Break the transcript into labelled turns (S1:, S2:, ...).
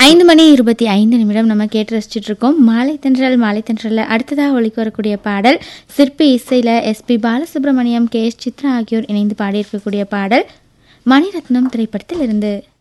S1: 5:25 நம்ம கேட்டு ரசிச்சுட்டு இருக்கோம். மாலை தென்றல் அடுத்ததாக ஒலிக்கு வரக்கூடிய பாடல் சிற்பி இசையில் SP Balasubramaniam, K S Chitra ஆகியோர் இணைந்து பாடியிருக்கக்கூடிய பாடல் மணிரத்னம் திரைப்படத்தில் இருந்து.